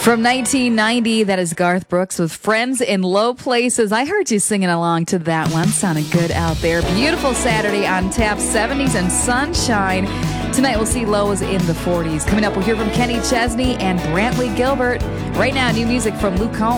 From 1990, that is Garth Brooks with Friends in Low Places. I heard you singing along to that one. Sounded good out there. Beautiful Saturday on tap, 70s and sunshine. Tonight we'll see lows in the 40s. Coming up, we'll hear from Kenny Chesney and Brantley Gilbert. Right now, new music from Luke Combs.